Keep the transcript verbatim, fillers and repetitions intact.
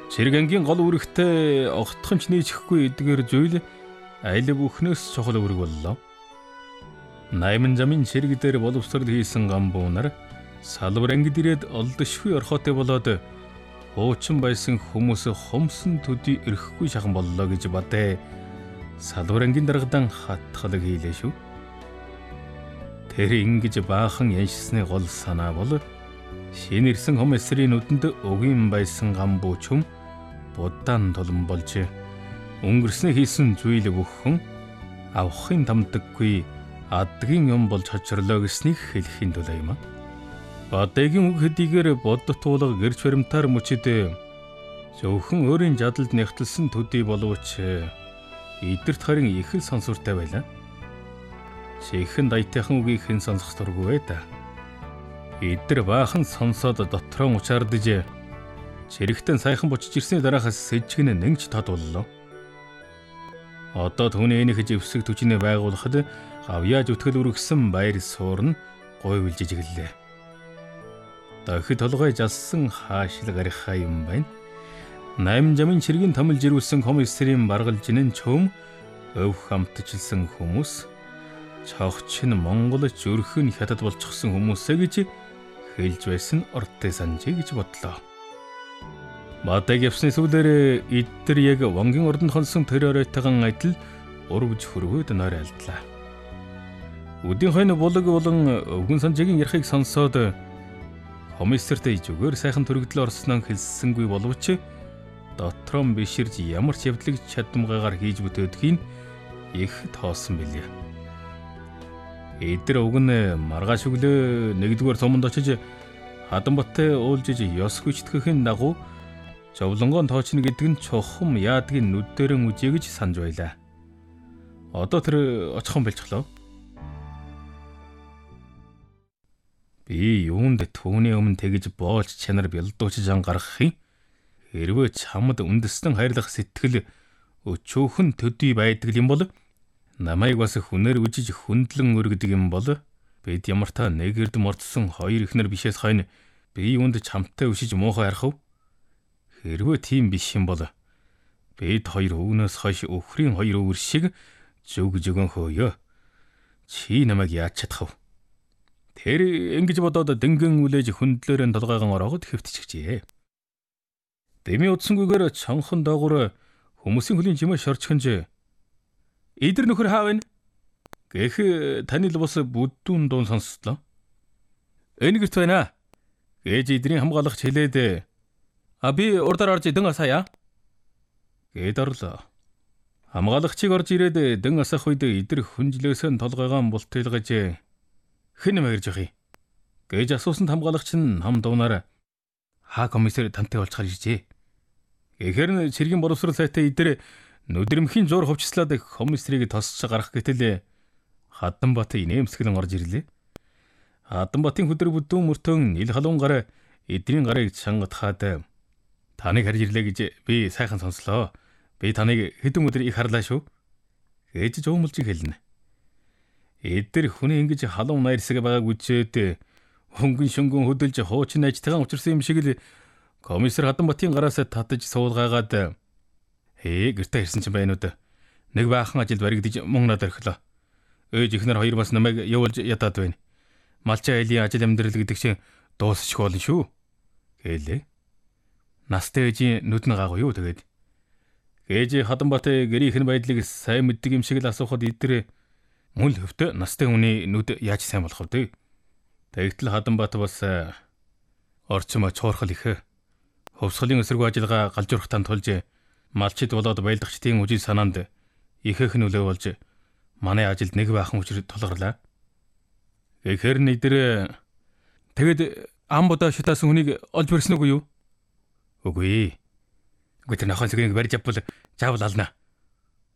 Цэрэг ангийн гол үүрэгтэй огтхонч нийцэхгүй эдгээр зүйл айл бүхнээс чухал үүрэг боллоо. Найман замын цэрэг дээр боловсрол хийсэн гамбуу нар салбар ангид ирээд олдошгүй орхоотой болоод хуучин байсан хүмүүс хомсон төдий ирэхгүй шахан боллоо гэж бадэ. Салбар ангийн даргадан хатгалаг хийлээ шүү. Тэр ингэж баахан яншсны гол санаа бол шинэрсэн хом эсрийн нүдэнд өгийн байсан гамбуу чүм будаан толон болж өнгөрснө хийсэн зүйл бүхэн авахын тамдаггүй адгийн юм болж хочрлоо гэснийг хэлэхийн тулд юм. Бадагийн үг хэдийгээр боддот туулга гэрч баримтаар мөчөд зөвхөн өөрийн жадалд нэгтэлсэн төдий боловч эдгэрт харин их л сонсвортой байлаа. Чихэн дайтайхан үгийг хэн сонсох дургүй ээ да. Эдгэр баахан сонсоод дотроо учаардж цэрэгтэн сайхан бочиж ирсний дараахаас сэжгэн нэгж тод боллоо. Одоо түүний энэх живсэг түжинэ байгуулахад гавьяаж үтгэл үргэсэн баяр суурн гойвлж ижиглээ. Дахид толгой жалсан хаашил гарихаа юм байна. Найман замын цэргийн томилж ирүүлсэн комиссарын баргалжинэн чөм өв хамтжилсан хүмүүс цогч нь Монгол зүрхэн хятад болчихсон хүмүүсээ гэж хэлж байсан ортой санжээ гэж бодлоо. Бадаг явсны сүүлээр эдгээр яг вангийн ордонд хонсон тэр оройтойгон адил урвж хөргөөд нойр алдлаа. Үдийн хойно булаг болон өвгөн санжаагийн ярихыг сонсоод комиссартай зүгээр сайхан төрөгдөл орсноо хэлсэнгүй боловч дотроо биширж ямар ч явдлыг чадамгаагаар хийж бүтээдгийг их тоосон билээ. Эдгээр өвгөн маргааш өглөө нэгдүгээр суманд очиж Хаданбаттай уулжиж ёс хүчтгэхийн дагуу Жовлонгоон тоочно гэдэг нь чухам яадгийн нүддэрэн үжээ гэж санаж байлаа. Одоо тэр очихон бэлчглөө. Би юунд түүний өмнө тэгж боолж чанар бэлдуучж ангарах юм? Хэрвээ чамд үндэстэн хайрлах сэтгэл өчөөхөн төдий байдаг юм бол намайг бас хүнээр үжиж хүндлэн өргөдөг юм бол бид ямар та нэг эрдэм орцсон хоёр ихнэр бишээс хойно би юунд чамтай өшиж муухай ярих вэ? Хэрвээ тийм биш юм бол бид хоёр өвнөөс хойш өхрийн хоёр өвөр шиг зүг зүгэн хөөё. Чи намайг яаж чадах вэ? Тэр ингэж бодоод дэнгэн үлээж хөндлөөрэн толгойгон ороогод хэвтчихжээ. Дэми удсангүйгээр чонхон доогуур хүмүүсийн хөлийн жимээ шорчхонж "Идэр нөхөр хаав вэ?" гэх танил бус бүдүүн дуун сонсдлоо. "Энэ гэрт байна." гэж идрийн хамгаалагч хэлээд "А би урдаар орж дэн асаая" гэд орлоо. Хамгаалагчийг орж ирээд дэн асах үед идэр хүнжлөөсөн толгойгоо бултилгаж "Хэн мэгэрж явах юм?" гэж асуусан хамгаалагч нь хам дуунаар "Хаа комиссар тантай уулзахаар иржээ." Гэхээр нь цэргийн боловсрол сайтай идэр нүдэрмхийн зур хувцаслаад комиссарыг тосч гарах гэтэл Хаданбат инээмсэглэн орж ирлээ. Хаданбатын хөдөр бүдүүн мөртөн ил халуун гар эдрийн гарыг чангатхаад "Таныг харж ирлээ гэж би сайхан сонслоо. Би таныг хэдэн өдөр их харлаа шүү" гэж жуумалж хэлнэ. Эдгээр хүний ингэж халуун найрсаг байгааг үзээд хөнгөн шөнгөн хөдөлж хуучин ажтайгаан учирсан юм шиг л комиссар Хаданбатын гараас татаж суулгаагаад "Ээ гэртээ ирсэн чинь байна уу? Нэг баахан ажилд баригдаж мөн надад орхилоо. Ээж ихнэр хоёр бас намайг явуулж ядаад байна. Малчаа айлын ажил амьдрал гэдэг чинь дуусчих болно шүү" гэлээ. Настай ээжийн нүдэн гаагүй юу тэгээд. Ээж Хаданбатай гэрийнхэн байдлыг сайн мэддэг юм шиг л асуухад эдгээр мөн л хөвтө настай хүний нүд яаж сайн болох вэ? Тэгтэл Хаданбат бас орчим чуурхал их. Хөвсгөлийн эсрэг ажиллагаа галжуурхтан тулж малчид болоод байлдагчдын үжил санаанд ихэх нөлөө болж манай ажилд нэг баахан хүчээр тулгарлаа. Гэхээр нь эдгээр тэгэд амбуда шатаасан хүнийг олж барьсан уу юу? Үгүй. Үгүй тэр нахан сэгийг барьж авбал заавал ална